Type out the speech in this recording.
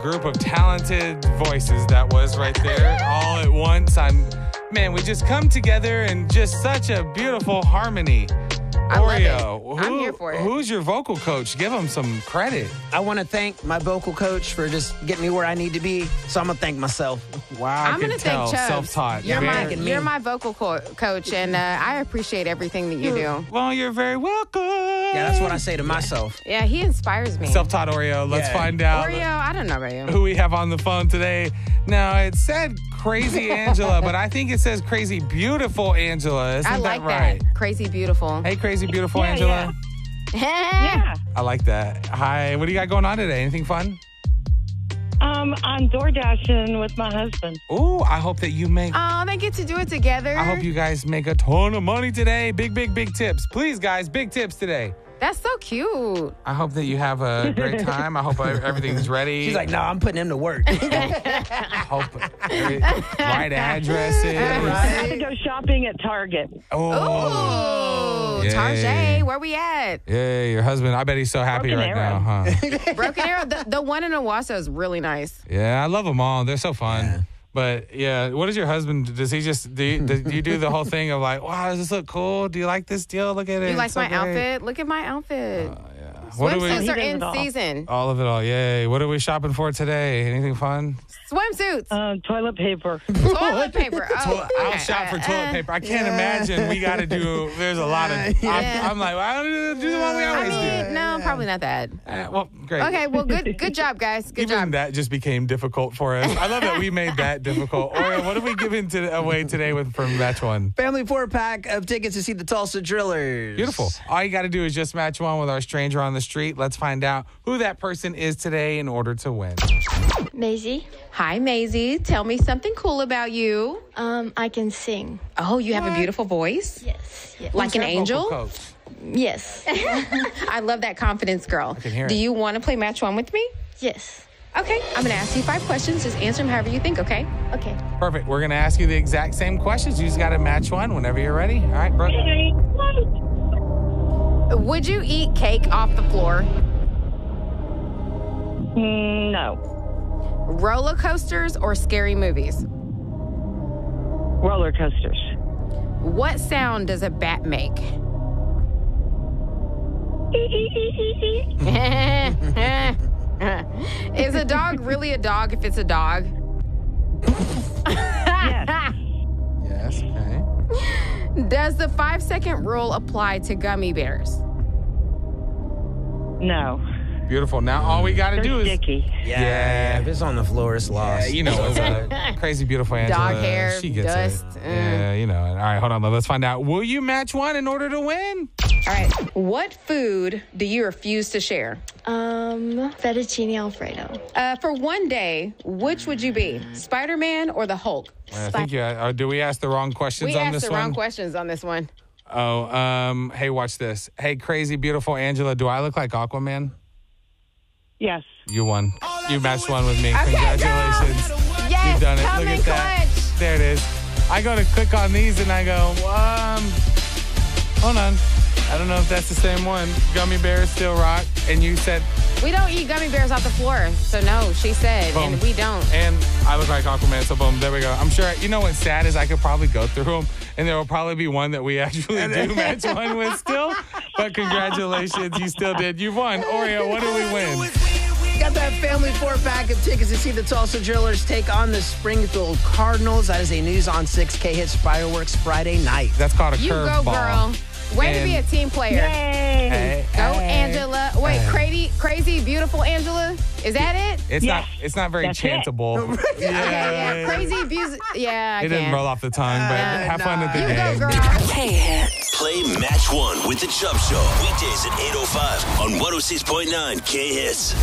group of talented voices that was right there all at once. Man, we just come together in just such a beautiful harmony. I Oreo, love it. I'm here for it. Who's your vocal coach? Give him some credit. I want to thank my vocal coach for just getting me where I need to be. So I'm going to thank myself. Wow, I'm going to thank Chubbs. Self-taught. You're my vocal coach, and I appreciate everything that you do. Well, you're very welcome. Yeah, that's what I say to myself. Yeah, he inspires me. Self-taught Oreo. Let's find out Oreo, I don't know about you. who we have on the phone today. Now, it said Crazy Angela, but I think it says Crazy Beautiful Angela. Isn't I like that right? Crazy Beautiful. Hey, Crazy Beautiful Angela. Yeah. I like that. Hi, what do you got going on today? Anything fun? I'm door dashing with my husband. Ooh, I hope that you make... Oh, they get to do it together. I hope you guys make a ton of money today. Big tips. Please, guys, big tips today. That's so cute. I hope that you have a great time. I hope everything's ready. She's like, no, I'm putting him to work. I hope right addresses. I have to go shopping at Target. Oh, Ooh, Target, where we at? Yeah, your husband. I bet he's so happy Broken right Arrow. now, huh? Broken Arrow. The one in Owasso is really nice. Yeah, I love them all. They're so fun. Yeah. But yeah, what does your husband? Does he just do you do the whole thing of like, wow, does this look cool? Do you like this deal? Look at it. You like It's so my great. outfit? Look at my outfit. What do we? Swimsuits are He does in it all. season. All of it all. Yay! What are we shopping for today? Anything fun? Swimsuits. Toilet paper. Toilet paper. Oh, I'll okay. shop for toilet paper. I can't imagine we got to do. There's a lot of. I'm like, well, I don't do the one we always do. No, probably not that. Well, great. Okay, well, good job, guys. Good Even job. that just became difficult for us. I love that we made that difficult. Or what are we giving away today from match one? Family 4-pack of tickets to see the Tulsa Drillers. Beautiful. All you got to do is just match one with our stranger on the street. Let's find out who that person is today in order to win. Maisie, Hi, Maisie. Tell me something cool about you. I can sing. Oh, you have a beautiful voice? Yes. Yes. Like an Who's that angel? vocal coach? Yes. I love that confidence, girl. I can hear Do it. you want to play match one with me? Yes. Okay, I'm going to ask you 5 questions. Just answer them however you think, okay? Okay. Perfect. We're going to ask you the exact same questions. You just got to match one whenever you're ready. All right, Brooke. Would you eat cake off the floor? No. Roller coasters or scary movies? Roller coasters. What sound does a bat make? Is a dog really a dog if it's a dog? Yes. Yes, okay. Does the 5-second rule apply to gummy bears? No. Beautiful. Now all we got to They're do is... sticky. Yeah. If it's on the floor, it's lost. You know, crazy, beautiful Angela. Dog hair, she gets dust. it. Yeah, you know it. All right, hold on. Let's find out. Will you match one in order to win? All right. What food do you refuse to share? Fettuccine Alfredo. For one day, which would you be? Spider-Man or the Hulk? I think do we ask the wrong questions We on asked this the one? wrong questions on this one. Oh, hey, watch this. Hey, crazy, beautiful Angela, do I look like Aquaman? Yes. You won. You matched one with me. Okay, Congratulations. Yes, You've done it. come Look in at that. clutch. There it is. I go to click on these and I go, hold on. I don't know if that's the same one. Gummy bears still rock. And you said, We don't eat gummy bears off the floor. So no, she said, Boom. and we don't. and I look like Aquaman, so boom, there we go. I'm sure, you know what's sad is I could probably go through them, and there will probably be one that we actually do match one with still. But congratulations, you still did. You won. Oreo, what did we win? Got that family 4-pack of tickets to see the Tulsa Drillers take on the Springfield Cardinals. That is a News on 6 K-Hits fireworks Friday night. That's called a You curveball. go, girl. Way to be a team player. Hey, Go, hey. Angela. Wait, crazy, beautiful Angela? Is that it? It's not very That's it. chantable. Yeah. Crazy, yeah, I It didn't can. roll off the tongue, but have fun at the You game. go, girl. K-Hits. Play Match 1 with The Chubb Show. Weekdays at 8:05 on 106.9 K-Hits.